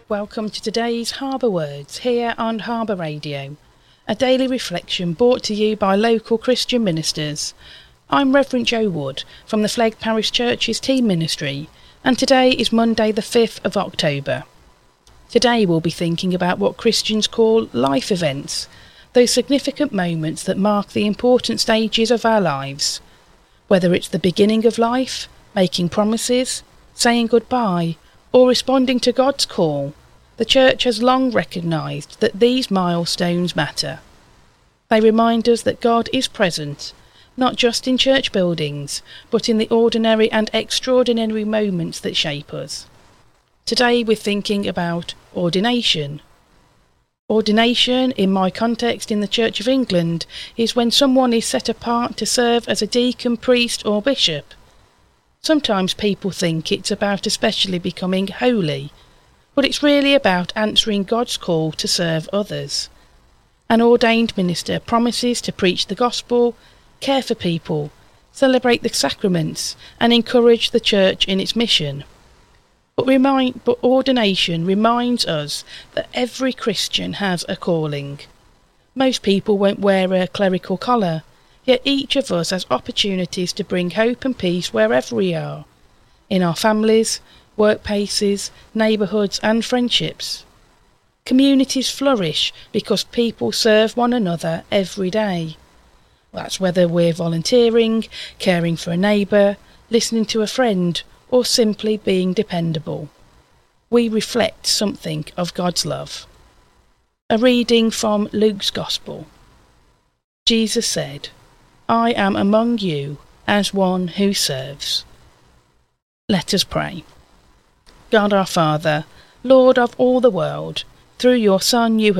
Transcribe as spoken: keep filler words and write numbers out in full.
Welcome to today's Harbour Words here on Harbour Radio, a daily reflection brought to you by local Christian ministers. I'm Reverend Joe Wood from the Flegg Parish Church's Team Ministry, and today is Monday the fifth of October. Today we'll be thinking about what Christians call life events, those significant moments that mark the important stages of our lives. Whether it's the beginning of life, making promises, saying goodbye, or responding to God's call, the Church has long recognised that these milestones matter. They remind us that God is present, not just in church buildings, but in the ordinary and extraordinary moments that shape us. Today we're thinking about ordination. Ordination, in my context in the Church of England, is when someone is set apart to serve as a deacon, priest or bishop. Sometimes people think it's about especially becoming holy, but it's really about answering God's call to serve others. An ordained minister promises to preach the gospel, care for people, celebrate the sacraments, and encourage the church in its mission. But, remind, but ordination reminds us that every Christian has a calling. Most people won't wear a clerical collar, yet each of us has opportunities to bring hope and peace wherever we are, in our families, workplaces, neighbourhoods and friendships. Communities flourish because people serve one another every day. That's whether we're volunteering, caring for a neighbour, listening to a friend, or simply being dependable. We reflect something of God's love. A reading from Luke's Gospel. Jesus said, "I am among you as one who serves." Let us pray. God our Father, Lord of all the world, through your Son you